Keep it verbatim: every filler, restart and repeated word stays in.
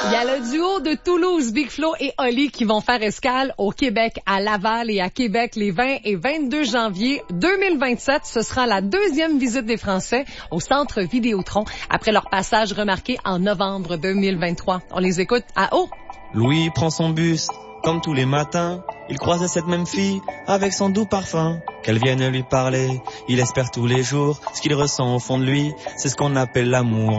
Il y a le duo de Toulouse, Big Flo et Oli, qui vont faire escale au Québec, à Laval et à Québec les vingt et vingt-deux janvier deux mille vingt-sept. Ce sera la deuxième visite des Français au Centre Vidéotron après leur passage remarqué en novembre deux mille vingt-trois. On les écoute à haut. Louis prend son bus, comme tous les matins. Il croise cette même fille avec son doux parfum. Qu'elle vienne lui parler, il espère tous les jours. Ce qu'il ressent au fond de lui, c'est ce qu'on appelle l'amour.